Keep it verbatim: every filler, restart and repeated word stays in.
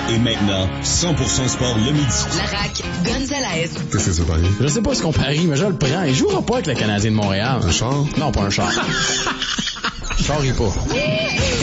Et maintenant, cent pour cent sport le midi. La R A C, Gonzalez. Qu'est-ce que c'est pareil? Je sais pas ce qu'on parie, mais je le prends. Il jouera pas avec le Canadien de Montréal. Un char? Non, pas un char. Je charrie pas.